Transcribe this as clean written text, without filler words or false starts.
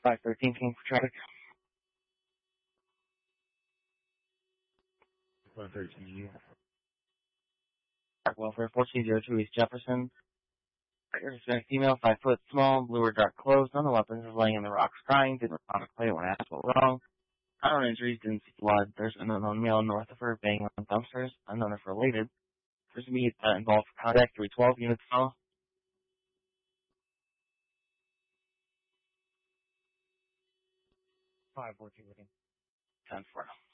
513 King for traffic. 113G. Park Welfare 1402 East Jefferson. Hispanic female, 5 foot, small, blue or dark clothes, none of the weapons, is laying in the rocks crying, didn't respond to play when asked what wrong. Unknown injuries, didn't see blood. There's an unknown male north of her banging on dumpsters, unknown if related. There's meat involved for contact, 312 units call. 514 looking. 10-4.